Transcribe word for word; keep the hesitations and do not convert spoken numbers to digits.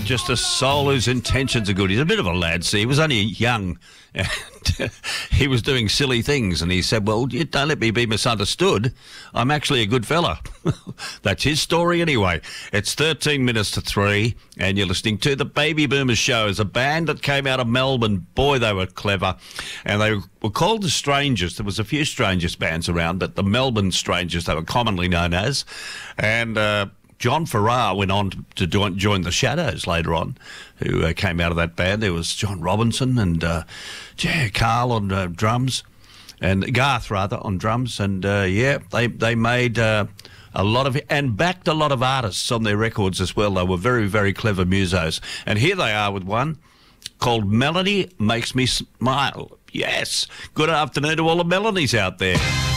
just a soul whose intentions are good. He's a bit of a lad, see. He was only young and he was doing silly things and he said, well, you don't let me be misunderstood. I'm actually a good fella. That's his story anyway. It's thirteen minutes to three and you're listening to The Baby Boomers Show. It's a band that came out of Melbourne. Boy, they were clever. And they were called the Strangers. There was a few Strangers bands around, but the Melbourne Strangers, they were commonly known as. And uh, John Farrar went on to join, join the Shadows later on, who uh, came out of that band. There was John Robinson and uh, yeah, Carl on uh, drums, and Garth, rather, on drums. And, uh, yeah, they, they made uh, a lot of, and backed a lot of artists on their records as well. They were very, very clever musos. And here they are with one called Melanie Makes Me Smile. Yes. Good afternoon to all the Melanies out there.